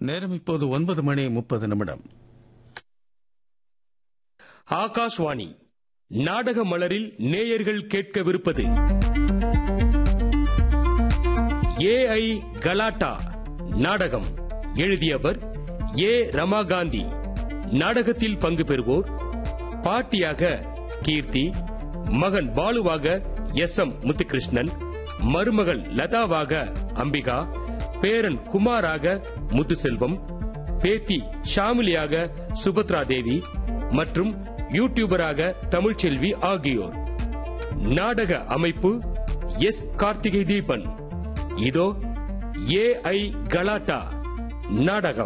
நேரம் இப்போது 9:30 ஆகாஷ்வாணி நாடக மலரில் நேயர்கள் கேட்கவிருப்பது ஏஐ கலாட்டா நாடகம். எழுதியவர் ஏ. ரமாகாந்தி. நாடகத்தில் பங்கு பெறுவோர்: பாட்டியாக கீர்த்தி, மகன் பாலுவாக எஸ்.எம். முத்துகிருஷ்ணன், மருமகள் லதாவாக அம்பிகா, பேரன் குமாராக முத்துசெல்வம், பேத்தி ஷாமிலியாக சுபத்ரா தேவி மற்றும் யூடியூபராக தமிழ்ச்செல்வி ஆகியோர். நாடக அமைப்பு எஸ். கார்த்திகை தீபன். இதோ ஏஐ கலாட்டா நாடகம்.